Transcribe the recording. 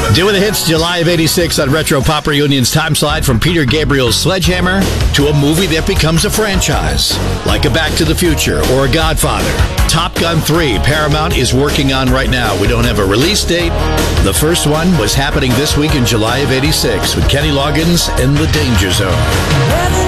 Doing the hits July of 86 on Retro Pop Reunion's time slide from Peter Gabriel's Sledgehammer to a movie that becomes a franchise, like a Back to the Future or a Godfather. Top Gun 3, Paramount is working on right now. We don't have a release date. The first one was happening this week in July of 86 with Kenny Loggins in The Danger Zone.